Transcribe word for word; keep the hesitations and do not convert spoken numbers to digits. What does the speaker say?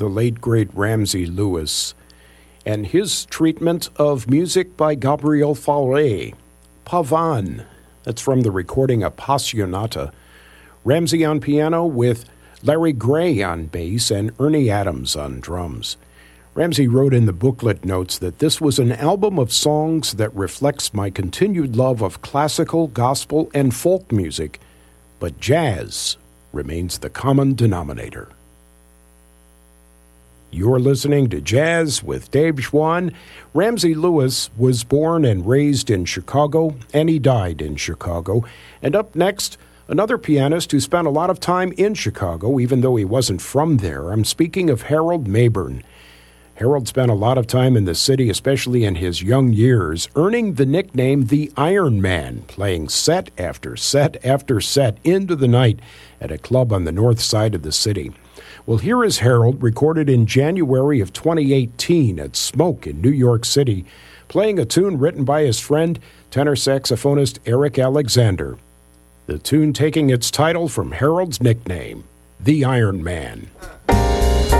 the late, great Ramsey Lewis, and his treatment of music by Gabriel Fauré, Pavan. That's from the recording Appassionata. Ramsey on piano with Larry Gray on bass and Ernie Adams on drums. Ramsey wrote in the booklet notes that this was an album of songs that reflects my continued love of classical, gospel, and folk music, but jazz remains the common denominator. You're listening to Jazz with Dave Schwann. Ramsey Lewis was born and raised in Chicago, and he died in Chicago. And up next, another pianist who spent a lot of time in Chicago, even though he wasn't from there. I'm speaking of Harold Mabern. Harold spent a lot of time in the city, especially in his young years, earning the nickname the Iron Man, playing set after set after set into the night at a club on the north side of the city. Well, here is Harold, recorded in January of twenty eighteen at Smoke in New York City, playing a tune written by his friend, tenor saxophonist Eric Alexander. The tune taking its title from Harold's nickname, the Iron Man.